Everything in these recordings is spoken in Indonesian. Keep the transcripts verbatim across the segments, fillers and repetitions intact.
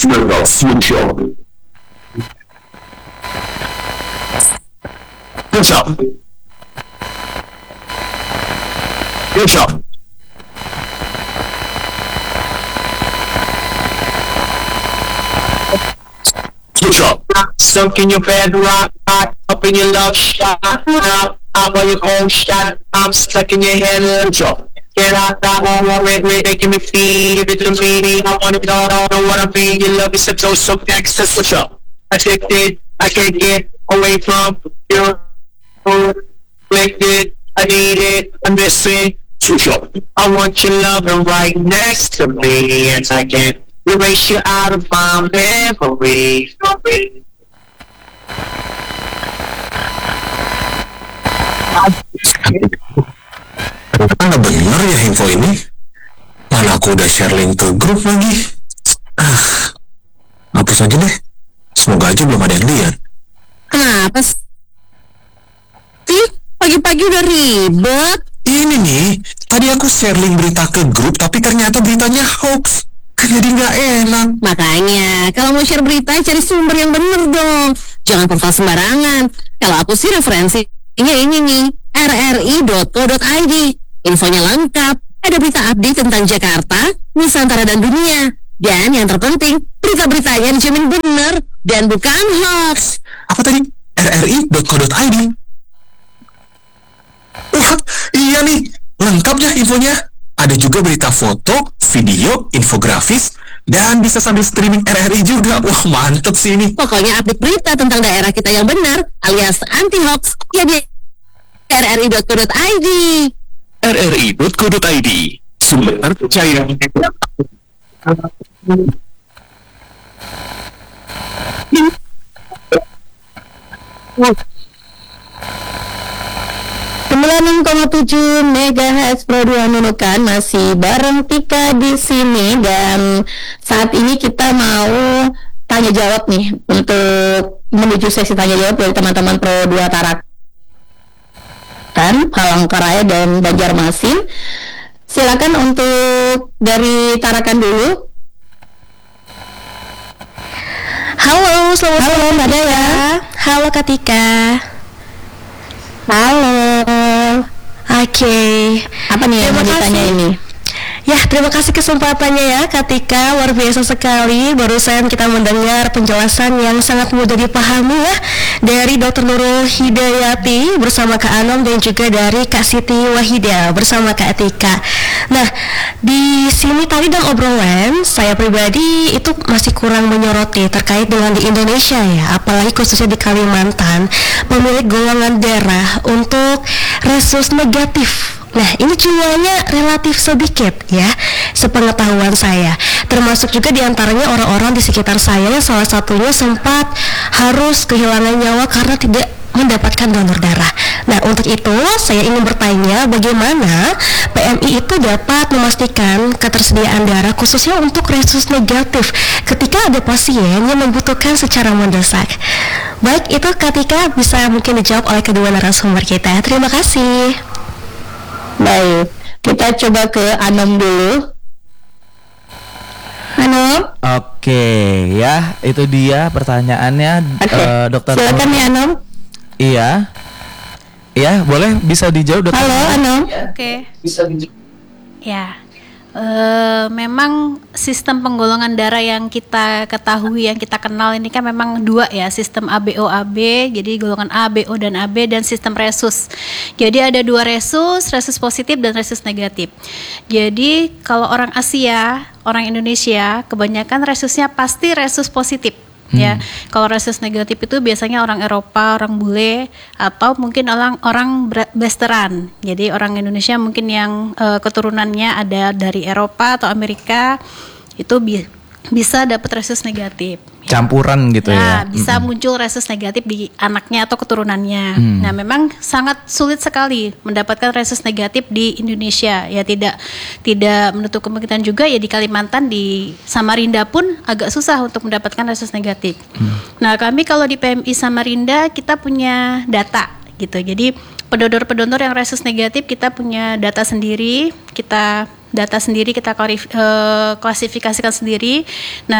Smack switch up. Switch up. Switch up. Switch up. Sunk in your bed, rock, rock, up in your love shot. Now, I'm on your home shot. I'm stuck in your head. Switch up. Get out, I won't worry, making me feel a bit of me. I want it all, I don't wanna be. Your love is so, so excess. Switch up. Addicted, I can't get away from you. Afflicted, I need it, I'm missing. Switch up. I want your loving right next to me, and I can't erase you out of my memory. Mana bener ya info ini? Mana aku udah share link ke grup lagi. Ah, hapus aja deh. Semoga aja belum ada yang lihat. Kenapa sih? Pagi-pagi udah ribet. Ini nih, tadi aku share link berita ke grup, tapi ternyata beritanya hoax. Jadi nggak enak. Makanya, kalau mau share berita, cari sumber yang bener dong. Jangan portal sembarangan. Kalau aku sih referensinya ini nih, r r i dot co dot i d. Infonya lengkap, ada berita update tentang Jakarta, Nusantara, dan dunia. Dan yang terpenting, berita-beritanya dijamin bener dan bukan hoax. Apa tadi? r r i dot co dot i d. Wah, iya nih, lengkap ya infonya. Ada juga berita foto, video, infografis, dan bisa sambil streaming R R I juga. Wah, mantep sih ini. Pokoknya update berita tentang daerah kita yang benar, alias anti-hoax, ya di r r i dot co dot i d. r r i dot co dot i d. Sumber terpercaya. sembilan puluh enam koma tujuh megahertz Pro dua Nunukan masih bareng Tika di sini, dan saat ini kita mau tanya jawab nih untuk menuju sesi tanya jawab dari teman-teman Pro dua Tarakan, Palangkaraya, dan Banjarmasin. Silakan untuk dari Tarakan dulu. Halo, selamat malam Mbak Daya. Halo Kak Tika. Halo. Oke. Okay. Apa nih yang mau ditanya ini? Ya, terima kasih kesempatannya ya Kak Tika, luar biasa sekali. Barusan kita mendengar penjelasan yang sangat mudah dipahami ya dari Dokter Nurul Hidayati bersama Kak Anom, dan juga dari Kak Siti Wahida bersama Kak Tika. Nah, di sini tadi dalam obrolan saya pribadi itu masih kurang menyoroti terkait dengan di Indonesia ya, apalagi khususnya di Kalimantan, memiliki golongan darah untuk resus negatif. Nah, ini jumlahnya relatif sedikit ya, sepengetahuan saya. Termasuk juga diantaranya orang-orang di sekitar saya yang salah satunya sempat harus kehilangan nyawa karena tidak mendapatkan donor darah. Nah, untuk itu saya ingin bertanya bagaimana P M I itu dapat memastikan ketersediaan darah khususnya untuk resus negatif ketika ada pasien yang membutuhkan secara mendesak. Baik, itu ketika bisa mungkin dijawab oleh kedua narasumber kita. Terima kasih. Baik, kita coba ke Anom dulu. Anom. Oke, ya itu dia pertanyaannya. Oke, uh, dokter. Silakan ya Anom. Iya, iya boleh bisa dijawab dokter. Halo Anom. Oke. Bisa dijawab. Ya. Uh, memang sistem penggolongan darah yang kita ketahui, yang kita kenal ini kan memang dua ya, sistem A B O A B, jadi golongan A, B O, dan A B, dan sistem resus. Jadi ada dua resus, resus positif dan resus negatif. Jadi kalau orang Asia, orang Indonesia, kebanyakan resusnya pasti resus positif. Ya, kalau resus negatif itu biasanya orang Eropa, orang bule, atau mungkin orang orang blasteran. Jadi orang Indonesia mungkin yang uh, keturunannya ada dari Eropa atau Amerika, itu bi- bisa dapat resus negatif. Campuran gitu nah, ya. Bisa mm-hmm. muncul resus negatif di anaknya atau keturunannya. Mm. Nah, memang sangat sulit sekali mendapatkan resus negatif di Indonesia. Ya tidak tidak menutup kemungkinan juga ya di Kalimantan, di Samarinda pun agak susah untuk mendapatkan resus negatif. Mm. Nah, kami kalau di P M I Samarinda kita punya data gitu. Jadi pendonor-pendonor yang resus negatif kita punya data sendiri, kita data sendiri kita klasifikasikan sendiri. Nah,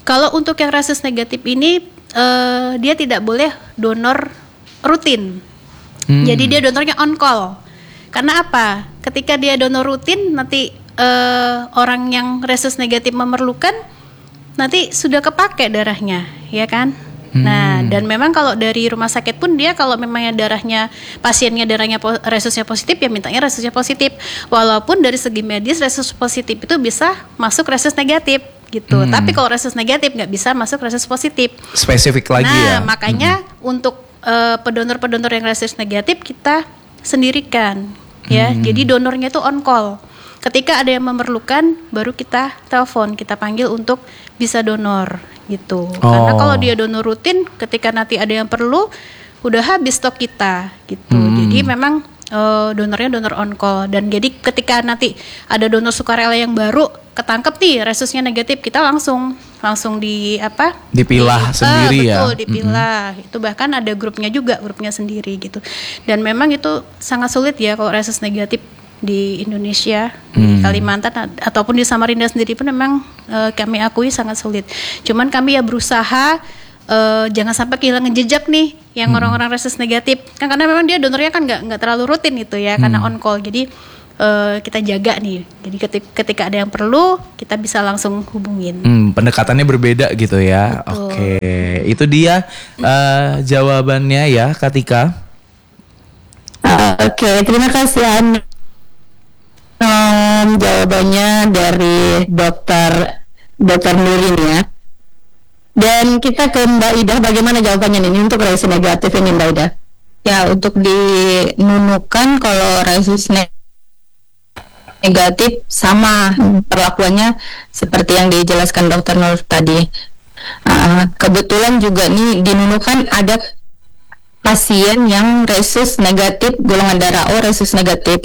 Kalau untuk yang resus negatif ini uh, dia tidak boleh donor rutin. Hmm. Jadi dia donornya on call. Karena apa? Ketika dia donor rutin, nanti uh, orang yang resus negatif memerlukan, nanti sudah kepake darahnya, ya kan? Hmm. Nah, dan memang kalau dari rumah sakit pun dia kalau memangnya darahnya pasiennya darahnya po, resusnya positif ya mintanya resusnya positif. Walaupun dari segi medis resus positif itu bisa masuk resus negatif gitu. Hmm. Tapi kalau resus negatif nggak bisa masuk resus positif. Spesifik lagi nah, ya. Nah, makanya hmm. untuk uh, pendonor-pendonor yang resus negatif kita sendirikan ya. Hmm. Jadi donornya itu on call. Ketika ada yang memerlukan, baru kita telepon, kita panggil untuk bisa donor gitu. Oh. Karena kalau dia donor rutin, ketika nanti ada yang perlu, udah habis stok kita gitu. Hmm. Jadi memang uh, donornya donor on call. Dan jadi ketika nanti ada donor sukarela yang baru ketangkep nih resusnya negatif, kita langsung langsung di apa? Dipilah di, sendiri uh, betul, ya. Dipilah. Mm-hmm. Itu bahkan ada grupnya juga, grupnya sendiri gitu. Dan memang itu sangat sulit ya kalau resus negatif di Indonesia, hmm. di Kalimantan ataupun di Samarinda sendiri pun memang uh, kami akui sangat sulit. Cuman kami ya berusaha uh, jangan sampai kehilangan jejak nih yang hmm. orang-orang resus negatif. Kan karena memang dia donornya kan nggak nggak terlalu rutin itu ya, hmm. karena on call. Jadi uh, kita jaga nih. Jadi ketika, ketika ada yang perlu kita bisa langsung hubungin. Hmm, pendekatannya berbeda gitu ya. Betul. Oke, itu dia uh, jawabannya ya, Katika. Uh, Oke, okay. Terima kasih An. Um, jawabannya dari dokter dokter Nurin ya. Dan kita ke Mbak Ida, bagaimana jawabannya ini untuk resus negatif ini Mbak Ida? Ya, untuk di Nunukan kalau resus negatif sama perlakuannya seperti yang dijelaskan dokter Nur tadi. Uh, kebetulan juga nih di Nunukan ada pasien yang resus negatif golongan darah O, resus negatif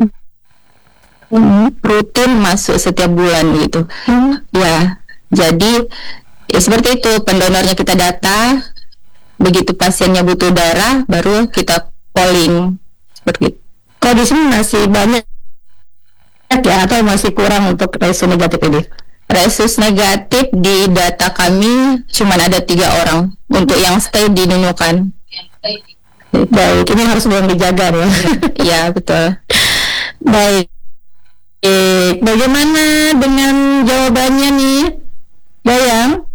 Hmm, rutin masuk setiap bulan gitu. Hmm. Ya, jadi ya seperti itu, pendonornya kita data, begitu pasiennya butuh darah, baru kita polling seperti itu. Kalau di sini masih banyak ya atau masih kurang untuk resus negatif ini? Resus negatif di data kami cuma ada tiga orang untuk yang stay di Nunukan. Baik, ini harus belum dijaga ya. Ya betul. Baik. Baik, bagaimana dengan jawabannya nih, Bayang?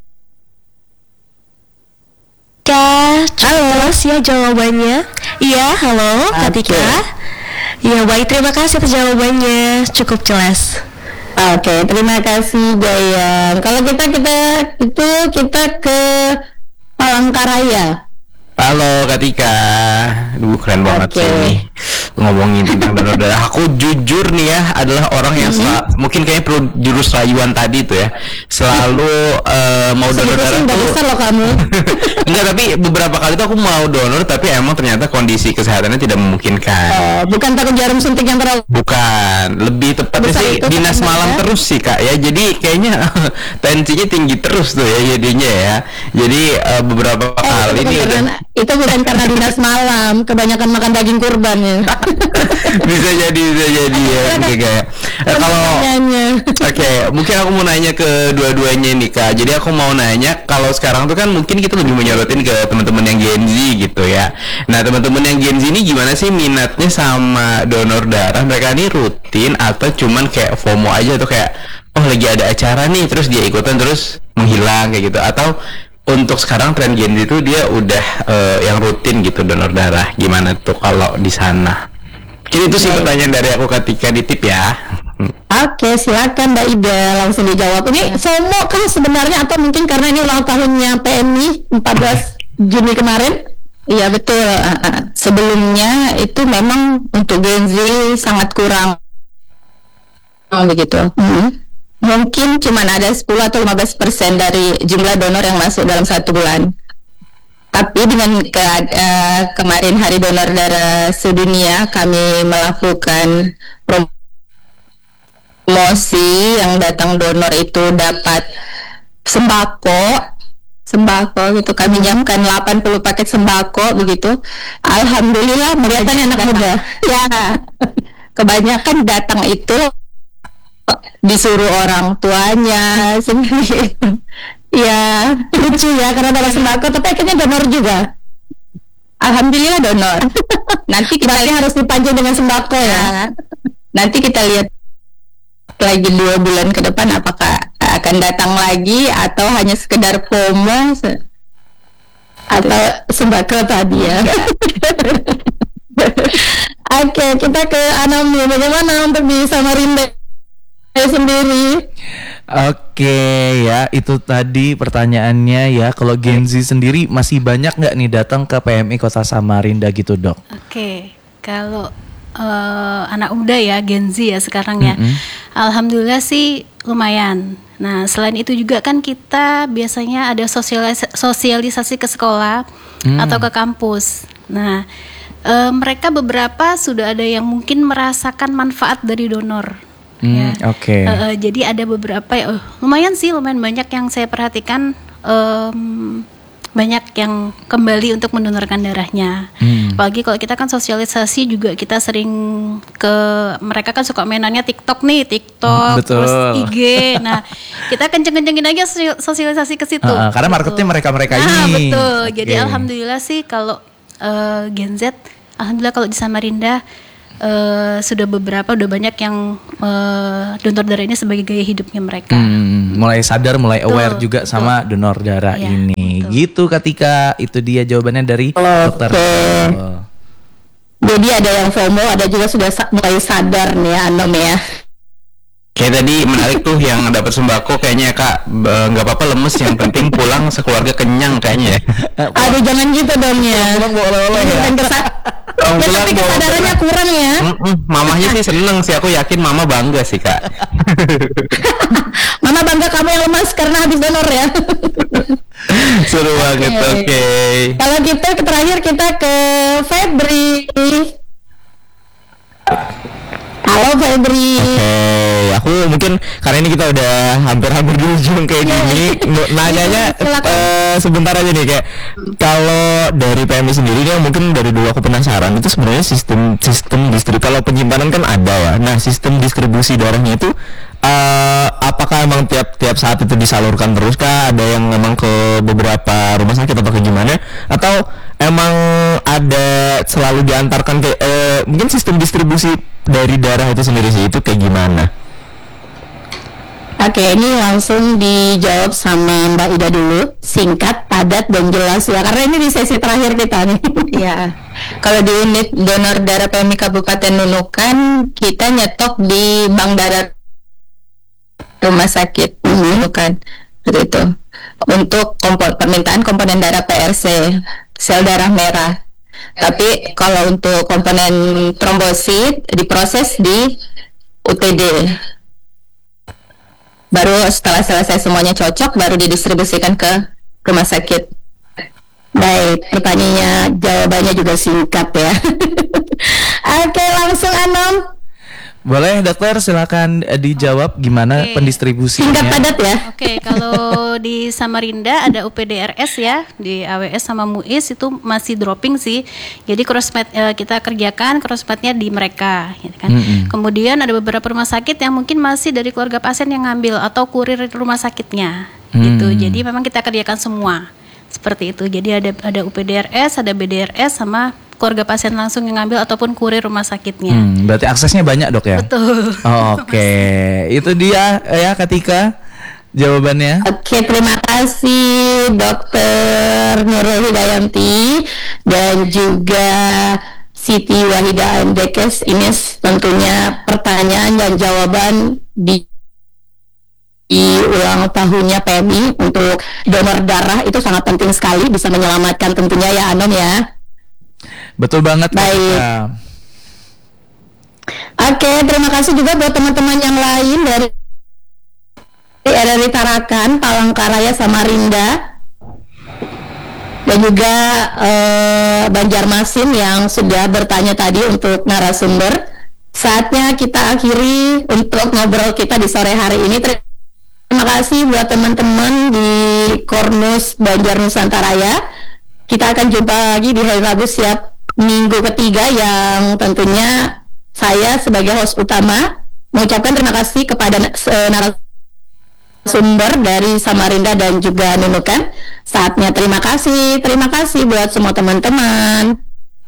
Ya, jelas ya jawabannya. Iya, halo, Katika. Okay. Ya, baik, terima kasih atas jawabannya, cukup jelas. Oke, okay, terima kasih Bayang. Kalau kita kita itu kita ke Palangkaraya. Halo Katika, duh keren banget okay. sih nih ngomongin tentang donor darah. Aku jujur nih ya adalah orang yang mm-hmm. sel- mungkin kayaknya perlu jurus rayuan tadi tuh ya, selalu uh, mau donor darah tuh. Besar loh kamu. Enggak, tapi beberapa kali tuh aku mau donor tapi emang ternyata kondisi kesehatannya tidak memungkinkan. Oh, bukan takut jarum suntik yang terlalu. Bukan, lebih tepatnya sih dinas malam ya? Terus sih Kak ya. Jadi kayaknya tensinya tinggi terus tuh ya jadinya ya. Jadi uh, beberapa eh, kali ini udah itu bukan karena dinas malam, kebanyakan makan daging kurban ya. bisa jadi, bisa jadi ya. Oke, kayak eh, kalau oke, okay, mungkin aku mau nanya ke dua-duanya nih Kak. Jadi aku mau nanya kalau sekarang tuh kan mungkin kita lebih menyorotin ke teman-teman yang Gen Z gitu ya. Nah, teman-teman yang Gen Z ini gimana sih minatnya sama donor darah? Mereka ini rutin atau cuman kayak FOMO aja atau kayak oh lagi ada acara nih terus dia ikutan terus menghilang kayak gitu, atau untuk sekarang tren Gen Z itu dia udah uh, yang rutin gitu donor darah. Gimana tuh kalau di sana? Jadi itu sih okay. pertanyaan dari aku ketika ditip ya. Oke, okay, silakan Mbak Ida langsung dijawab. Ini FOMO kan sebenarnya atau mungkin karena ini ulang tahunnya P M I empat belas Juni kemarin? Iya betul. Uh, sebelumnya itu memang untuk Gen Z sangat kurang begitu. Mm-hmm. Mungkin cuma ada sepuluh atau lima belas persen dari jumlah donor yang masuk dalam satu bulan. Tapi dengan ke, uh, kemarin Hari Donor Darah Sedunia, kami melakukan promosi yang datang donor itu dapat sembako. Sembako gitu, kami nyiapkan delapan puluh paket sembako begitu. Alhamdulillah melihatnya anak muda. Ya, kebanyakan datang itu disuruh orang tuanya sendiri. Ya, lucu ya karena darah sembako, tapi akhirnya donor juga. Alhamdulillah donor. Nanti kita lihat harus dipancing dengan sembako ya. Nanti kita lihat lagi dua bulan ke depan apakah akan datang lagi atau hanya sekedar promo se- atau sembako tadi ya. Oke, kita ke Anam ya. Bagaimana untuk di Samarinda sendiri? Oke ya, itu tadi pertanyaannya ya. Kalau Gen Z sendiri masih banyak nggak nih datang ke P M I Kota Samarinda gitu, Dok? Oke, kalau uh, anak muda ya, Gen Z ya sekarang ya, Mm-mm. alhamdulillah sih lumayan. Nah, selain itu juga kan kita biasanya ada sosialis- sosialisasi ke sekolah Hmm. atau ke kampus. Nah, uh, mereka beberapa sudah ada yang mungkin merasakan manfaat dari donor. Hmm, Ya. oke. Uh, uh, jadi ada beberapa ya, uh, lumayan sih, lumayan banyak yang saya perhatikan, um, banyak yang kembali untuk mendonorkan darahnya. Hmm. Apalagi kalau kita kan sosialisasi juga kita sering ke, mereka kan suka mainannya TikTok nih, TikTok, Betul. terus I G. Nah, kita kenceng-kencengin aja sosial- sosialisasi ke situ. Uh, uh, karena marketnya Gitu. mereka-mereka Nah, ini. betul. Oke. Jadi alhamdulillah sih kalau uh, Gen Z, alhamdulillah kalau di Samarinda uh, sudah beberapa, udah banyak yang uh, donor darah ini sebagai gaya hidupnya mereka. Hmm, mulai sadar, mulai Betul, aware juga betul. sama donor darah Iya, ini. betul. Gitu ketika itu dia jawabannya dari dokter. Oh. Jadi ada yang FOMO, ada juga sudah sa- mulai sadar nih ya, Anom ya. Kayak tadi menarik tuh yang dapat sembako kayaknya Kak, eh, nggak apa-apa lemes, yang penting pulang sekeluarga kenyang kayaknya. Aduh jangan gitu dong ya. Pulang bawa oleh-oleh ya. Dan kesa- Oh, ya, pulang tapi bawa- kesadarannya kurang ya. Mm-mm, mamahnya sih seneng sih, aku yakin mama bangga sih Kak. Mama bangga kamu yang lemas karena habis donor ya. Seru banget, oke. Kalau kita ke terakhir kita ke Febri. Halo Febri. Oke, aku mungkin karena ini kita udah hampir-hampir di ujung kayak gini, n- nanyanya Silakan. eh, sebentar aja nih, kayak kalau dari P M I sendiri nih, mungkin dari dulu aku penasaran itu sebenarnya sistem sistem distribusi, kalau penyimpanan kan ada ya, nah sistem distribusi darahnya itu eh, apakah emang tiap-tiap saat itu disalurkan terus kah? Ada yang memang ke beberapa rumah sakit atau ke gimana? Atau emang ada selalu diantarkan ke eh, mungkin sistem distribusi dari darah itu sendiri sih itu kayak gimana? Oke, ini langsung dijawab sama Mbak Ida dulu, singkat, padat, dan jelas ya. Karena ini di sesi terakhir kita nih. Ya, kalau di unit donor darah P M I Kabupaten Nunukan, kita nyetok di bank darah rumah sakit Nunukan, seperti itu. Untuk kompo- permintaan komponen darah P R C, sel darah merah. Tapi kalau untuk komponen trombosit diproses di U T D. Baru setelah selesai semuanya cocok, baru didistribusikan ke rumah sakit. Baik, pertanyaannya, jawabannya juga singkat ya. Oke, langsung Anom. Boleh dokter silakan eh, dijawab gimana Oke. pendistribusinya. Singkat padat ya. Oke, kalau di Samarinda ada U P D R S ya, di A W S sama M U I S itu masih dropping sih. Jadi crossmat eh, kita kerjakan crossmatnya di mereka, gitu kan. Mm-mm. Kemudian ada beberapa rumah sakit yang mungkin masih dari keluarga pasien yang ngambil atau kurir rumah sakitnya, gitu. Hmm. Jadi memang kita kerjakan semua seperti itu. Jadi ada ada U P D R S, ada B D R S sama keluarga pasien langsung yang ngambil ataupun kurir rumah sakitnya. Hmm, berarti aksesnya banyak dok ya? Betul. Oh, Oke, itu dia ya ketika jawabannya. Oke, terima kasih Dokter Nurul Hidayanti dan juga Siti Wahida Andekes. Ini tentunya pertanyaan dan jawaban di di ulang tahunnya P M I untuk donor darah itu sangat penting sekali, bisa menyelamatkan tentunya ya Anom ya. Betul banget. Baik. Kak. Oke, terima kasih juga buat teman-teman yang lain dari R R I Tarakan, Palangkaraya, Samarinda, dan juga eh, Banjarmasin yang sudah bertanya tadi untuk narasumber. Saatnya kita akhiri untuk ngobrol kita di sore hari ini. Terima kasih buat teman-teman di Kornus Banjar Nusantara ya. Kita akan jumpa lagi di hari Rabu siap minggu ketiga yang tentunya saya sebagai host utama mengucapkan terima kasih kepada narasumber sumber dari Samarinda dan juga Nunukan. Saatnya terima kasih, terima kasih buat semua teman-teman.